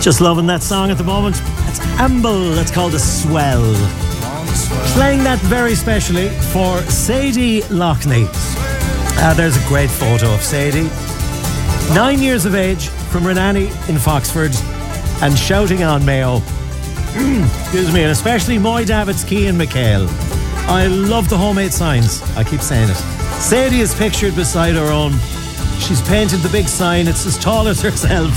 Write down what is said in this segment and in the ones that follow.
Just loving that song at the moment. It's Amble. It's called The Swell. Playing that very specially for Sadie Loughney. There's a great photo of Sadie. 9 years of age from Renanie in Foxford and shouting on Mayo. Excuse me, and especially Moy Davids, Cian McHale. I love the homemade signs. I keep saying it. Sadie is pictured beside her own. She's painted the big sign. It's as tall as herself.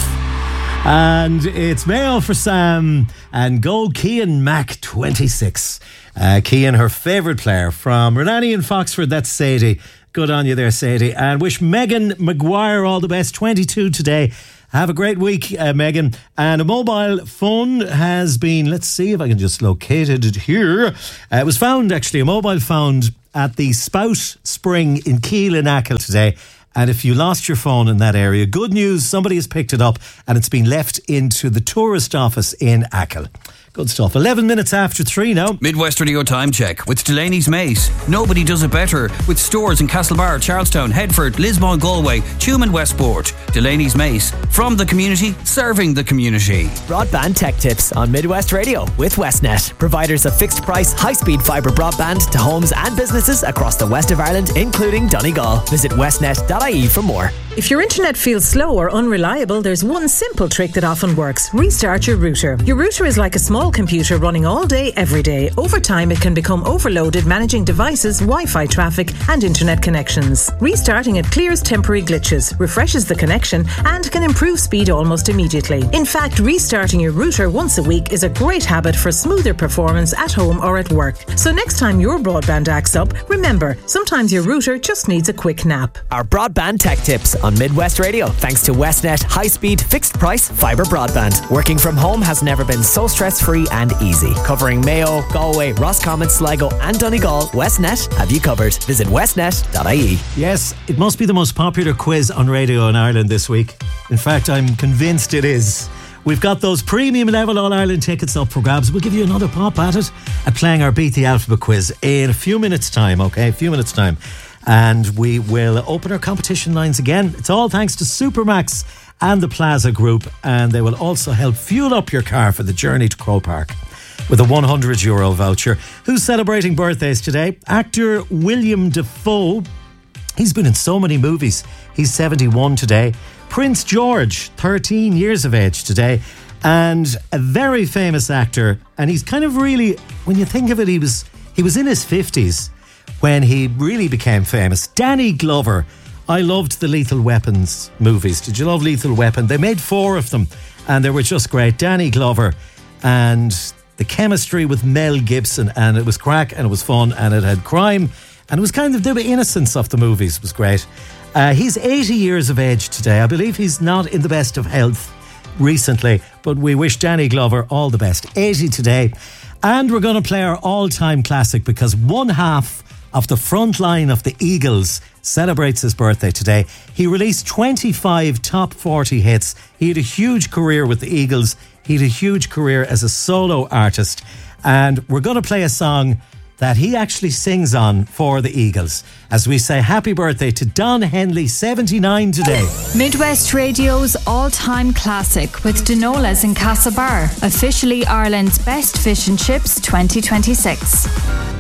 And it's Mayo for Sam and go Cian Mac 26. Cian, her favourite player from Renanie in Foxford. That's Sadie. Good on you there, Sadie. And wish Megan Maguire all the best. 22 today. Have a great week, Megan. And a mobile phone has been, let's see if I can just locate it here. It was found, actually, a mobile found at the Spout Spring in Keele in Achill today. And if you lost your phone in that area, good news, somebody has picked it up and it's been left into the tourist office in Achill. Good stuff. 11 minutes after 3 now. Midwest Radio Time Check with Delaney's Mace. Nobody does it better. With stores in Castlebar, Charlestown, Headford, Lismore, Galway, Tuam and Westport. Delaney's Mace. From the community, serving the community. Broadband tech tips on Midwest Radio with Westnet. Providers of fixed price, high-speed fibre broadband to homes and businesses across the west of Ireland, including Donegal. Visit westnet.ie for more. If your internet feels slow or unreliable, there's one simple trick that often works. Restart your router. Your router is like a small computer running all day, every day. Over time, it can become overloaded managing devices, Wi-Fi traffic and internet connections. Restarting it clears temporary glitches, refreshes the connection and can improve speed almost immediately. In fact, restarting your router once a week is a great habit for smoother performance at home or at work. So next time your broadband acts up, remember, sometimes your router just needs a quick nap. Our broadband tech tips on Midwest Radio, thanks to Westnet high-speed, fixed-price fibre broadband. Working from home has never been so stress-free and easy. Covering Mayo, Galway, Roscommon, Sligo and Donegal, Westnet have you covered. Visit westnet.ie. Yes, it must be the most popular quiz on radio in Ireland this week. In fact, I'm convinced it is. We've got those premium level All-Ireland tickets up for grabs. We'll give you another pop at it at playing our Beat the Alphabet quiz in a few minutes' time, okay? A few minutes' time. And we will open our competition lines again. It's all thanks to Supermax and the Plaza Group, and they will also help fuel up your car for the journey to Croke Park with a €100 voucher. Who's celebrating birthdays today? Actor William Dafoe. He's been in so many movies. He's 71 today. Prince George, 13 years of age today. And a very famous actor, and he's kind of really, when you think of it, he was in his 50s when he really became famous. Danny Glover. I loved the Lethal Weapons movies. Did you love Lethal Weapon? They made 4 of them and they were just great. Danny Glover and the chemistry with Mel Gibson, and it was crack and it was fun and it had crime and it was kind of the innocence of the movies was great. He's 80 years of age today. I believe he's not in the best of health recently, but we wish Danny Glover all the best. 80 today. And we're going to play our all-time classic because one half of the front line of the Eagles celebrates his birthday today. He released 25 top 40 hits. He had a huge career with the Eagles. He had a huge career as a solo artist. And we're going to play a song that he actually sings on for the Eagles as we say happy birthday to Don Henley, 79 today. Midwest Radio's all-time classic with Denola's in Castlebar, officially Ireland's best fish and chips 2026.